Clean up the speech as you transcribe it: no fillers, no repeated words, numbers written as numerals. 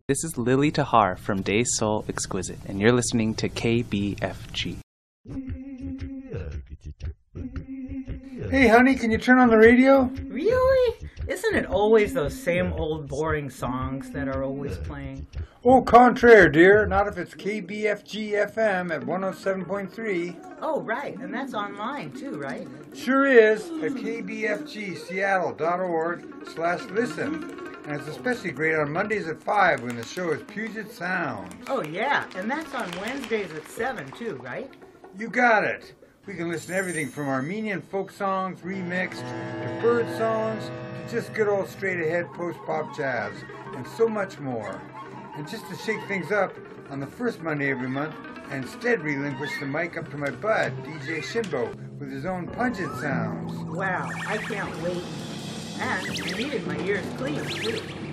This is Lily Tahar from Day Soul Exquisite, and you're listening to KBFG. Hey, honey, can you turn on the radio? Really? Isn't it always those same old boring songs that are always playing? Au contraire, dear. Not if it's KBFG FM at 107.3. Oh, right. And that's online, too, right? Sure is, at kbfgseattle.org/listen. And it's especially great on Mondays at 5 when the show is Puget Sounds. Oh, yeah. And that's on Wednesdays at 7, too, right? You got it. We can listen to everything from Armenian folk songs remixed to bird songs to just good old straight-ahead post-pop jazz and so much more. And just to shake things up, on the first Monday every month, I instead relinquish the mic up to my bud, DJ Shinbo, with his own pungent sounds. Wow, I can't wait. And I needed my ears clean, too.